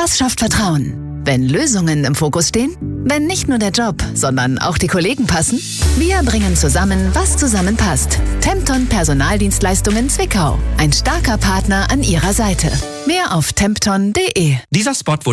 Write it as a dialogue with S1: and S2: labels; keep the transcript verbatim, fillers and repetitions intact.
S1: Das schafft Vertrauen. Wenn Lösungen im Fokus stehen, wenn nicht nur der Job, sondern auch die Kollegen passen, wir bringen zusammen, was zusammenpasst. Tempton Personaldienstleistungen Zwickau. Ein starker Partner an Ihrer Seite. Mehr auf tempton punkt de.
S2: Dieser Spot wurde